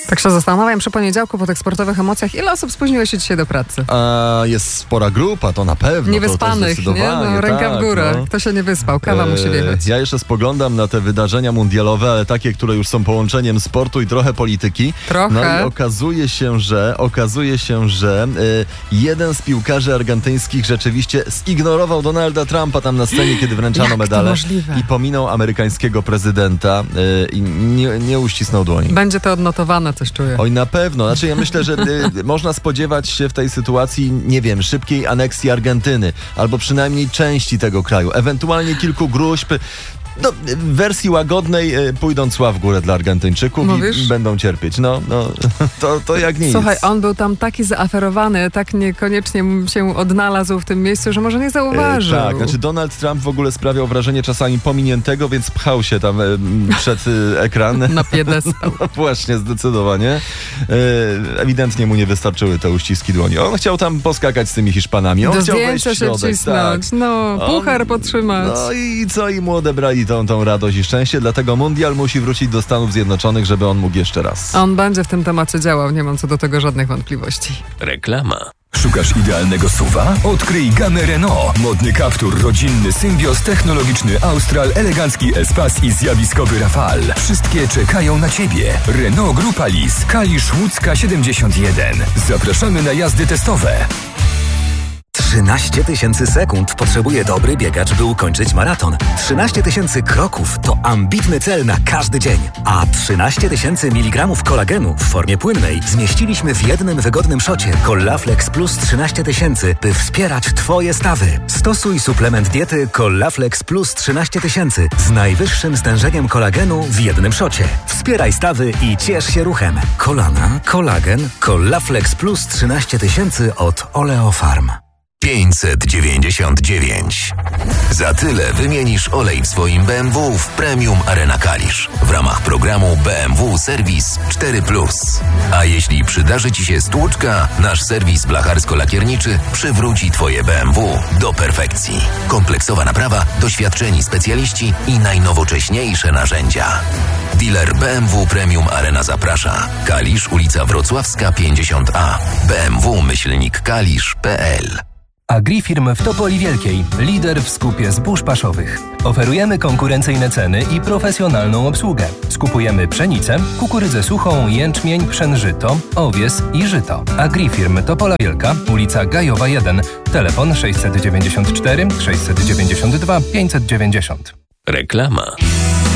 Tak się zastanawiam przy poniedziałku po tych sportowych emocjach, ile osób spóźniło się dzisiaj do pracy? Jest spora grupa, to na pewno. Niewyspanych, to nie? No, ręka w górę. No. Kto się nie wyspał? Kawa musi wjechać. Ja jeszcze spoglądam na te wydarzenia mundialowe, ale takie, które już są połączeniem sportu i trochę polityki. Trochę. No i okazuje się, że jeden z piłkarzy argentyńskich rzeczywiście zignorował Donalda Trumpa tam na scenie, kiedy wręczano medale i pominął amerykańskiego prezydenta i nie uścisnął dłoni. Będzie to odnotowane, coś czuję. Oj, na pewno. Znaczy, ja myślę, że można spodziewać się w tej sytuacji, nie wiem, szybkiej aneksji Argentyny, albo przynajmniej części tego kraju, ewentualnie kilku gróźb. No, w wersji łagodnej pójdą cła w górę dla Argentyńczyków i będą cierpieć. To jak nic. Słuchaj, on był tam taki zaaferowany, tak niekoniecznie się odnalazł w tym miejscu, że może nie zauważył. Tak, znaczy Donald Trump w ogóle sprawiał wrażenie czasami pominiętego, więc pchał się tam przed ekran. Na piedestał. No właśnie, zdecydowanie. Ewidentnie mu nie wystarczyły te uściski dłoni. On chciał tam poskakać z tymi Hiszpanami. On chciał wejść w środek. Się cisnąć. Tak. No, puchar potrzymać. No i co? I mu odebrali tą radość i szczęście, dlatego mundial musi wrócić do Stanów Zjednoczonych, żeby on mógł jeszcze raz. On będzie w tym temacie działał, nie mam co do tego żadnych wątpliwości. Reklama. Szukasz idealnego SUV-a? Odkryj gamę Renault. Modny Captur, rodzinny Symbios, technologiczny Austral, elegancki Espace i zjawiskowy Rafale. Wszystkie czekają na Ciebie. Renault Grupa Lis, Kalisz Łódzka 71. Zapraszamy na jazdy testowe. 13 000 sekund potrzebuje dobry biegacz, by ukończyć maraton. 13 000 kroków to ambitny cel na każdy dzień. A 13 000 mg kolagenu w formie płynnej zmieściliśmy w jednym wygodnym szocie Collaflex Plus 13 000, by wspierać Twoje stawy. Stosuj suplement diety Collaflex Plus 13 000 z najwyższym stężeniem kolagenu w jednym szocie. Wspieraj stawy i ciesz się ruchem. Kolana, kolagen, Collaflex Plus 13 000 od Oleofarm. 599. Za tyle wymienisz olej w swoim BMW w Premium Arena Kalisz w ramach programu BMW Serwis 4+. A jeśli przydarzy Ci się stłuczka, nasz serwis blacharsko-lakierniczy przywróci Twoje BMW do perfekcji. Kompleksowa naprawa, doświadczeni specjaliści i najnowocześniejsze narzędzia. Dealer BMW Premium Arena zaprasza. Kalisz, ulica Wrocławska 50A. BMW-kalisz.pl. Agrifirm w Topoli Wielkiej, lider w skupie zbóż paszowych. Oferujemy konkurencyjne ceny i profesjonalną obsługę. Skupujemy pszenicę, kukurydzę suchą, jęczmień, pszenżyto, owies i żyto. Agrifirm Topola Wielka, ulica Gajowa 1, telefon 694 692 590. Reklama.